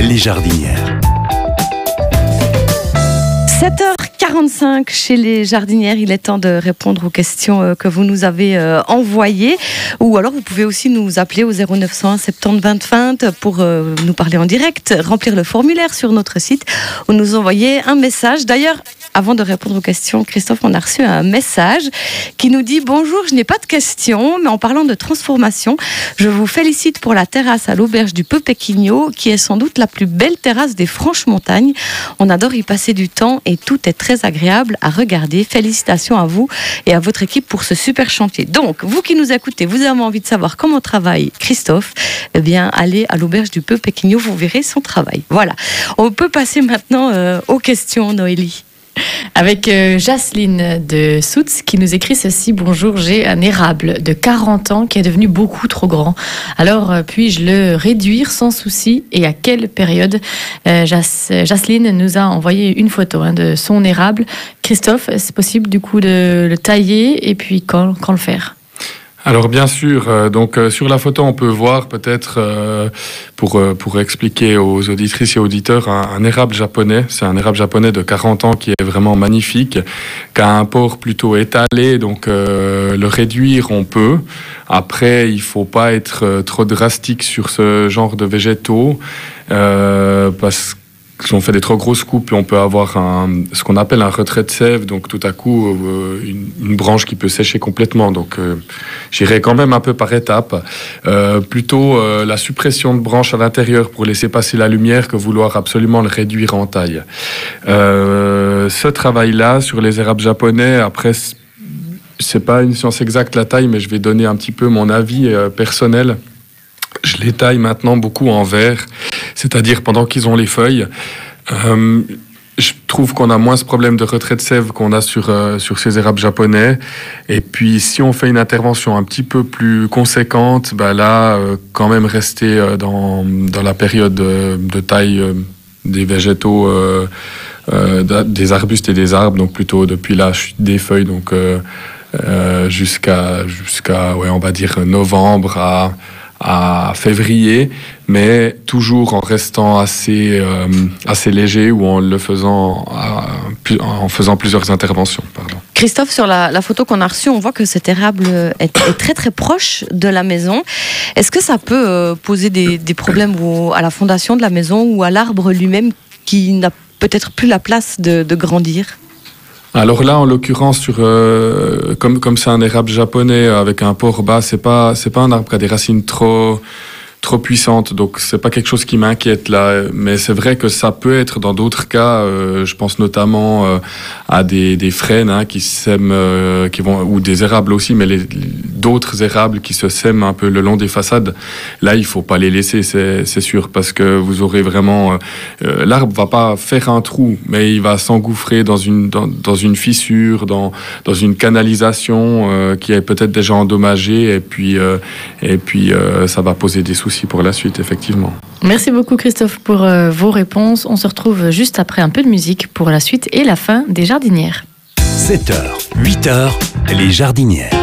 les jardinières. 7h45 chez les jardinières, il est temps de répondre aux questions que vous nous avez envoyées, ou alors vous pouvez aussi nous appeler au 0901 70 20 20 pour nous parler en direct, remplir le formulaire sur notre site ou nous envoyer un message. D'ailleurs, avant de répondre aux questions, Christophe, on a reçu un message qui nous dit « Bonjour, je n'ai pas de questions, mais en parlant de transformation, je vous félicite pour la terrasse à l'auberge du Peu Péquignot, qui est sans doute la plus belle terrasse des Franches-Montagnes. On adore y passer du temps et tout est très agréable à regarder. Félicitations à vous et à votre équipe pour ce super chantier. » Donc, vous qui nous écoutez, vous avez envie de savoir comment travaille Christophe, eh bien, allez à l'auberge du Peu Péquignot, vous verrez son travail. Voilà. On peut passer maintenant aux questions, Noélie. Avec Jacqueline de Soutz qui nous écrit ceci. Bonjour, j'ai un érable de 40 ans qui est devenu beaucoup trop grand. Alors, puis-je le réduire sans souci et à quelle période? Jacqueline nous a envoyé une photo de son érable. Christophe, c'est possible du coup de le tailler et puis quand le faire? Alors bien sûr, sur la photo on peut voir peut-être pour expliquer aux auditrices et auditeurs un érable japonais. C'est un érable japonais de 40 ans qui est vraiment magnifique, qui a un port plutôt étalé, donc le réduire on peut. Après il faut pas être trop drastique sur ce genre de végétaux parce que si on fait des trop grosses coupes, on peut avoir ce qu'on appelle un retrait de sève, donc tout à coup une branche qui peut sécher complètement. Donc j'irai quand même un peu par étapes. Plutôt la suppression de branches à l'intérieur pour laisser passer la lumière que vouloir absolument le réduire en taille. Ce travail-là sur les érables japonais, après c'est pas une science exacte la taille, mais je vais donner un petit peu mon avis personnel. Je les taille maintenant beaucoup en verre, c'est-à-dire pendant qu'ils ont les feuilles. Je trouve qu'on a moins ce problème de retrait de sève qu'on a sur ces érables japonais. Et puis, si on fait une intervention un petit peu plus conséquente, là, quand même rester dans la période de taille des végétaux, des arbustes et des arbres, donc plutôt depuis la chute des feuilles, donc jusqu'à on va dire novembre à février, mais toujours en restant assez léger ou en faisant plusieurs interventions. Pardon. Christophe, sur la photo qu'on a reçue, on voit que cet érable est très très proche de la maison. Est-ce que ça peut poser des problèmes à la fondation de la maison ou à l'arbre lui-même qui n'a peut-être plus la place de grandir ? Alors là, en l'occurrence, comme c'est un érable japonais avec un port bas, c'est pas un arbre qui a des racines trop puissantes, donc c'est pas quelque chose qui m'inquiète là. Mais c'est vrai que ça peut être dans d'autres cas. Je pense notamment à des frênes qui sèment, ou des érables aussi, mais d'autres érables qui se sèment un peu le long des façades. Là, il faut pas les laisser, c'est sûr, parce que vous aurez vraiment l'arbre va pas faire un trou, mais il va s'engouffrer dans une fissure, dans une canalisation qui est peut-être déjà endommagée, et puis ça va poser des soucis pour la suite, effectivement. Merci beaucoup Christophe pour vos réponses. On se retrouve juste après un peu de musique pour la suite et la fin des jardinières. 7h, 8h, les jardinières.